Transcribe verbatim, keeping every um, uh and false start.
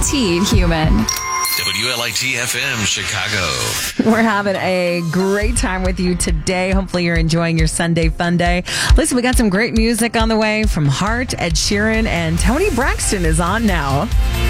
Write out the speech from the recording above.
Guaranteed human. W L I T F M Chicago. We're having a great time with you today. Hopefully you're enjoying your Sunday fun day. Listen, we got some great music on the way from Heart, Ed Sheeran, and Tony Braxton is on now.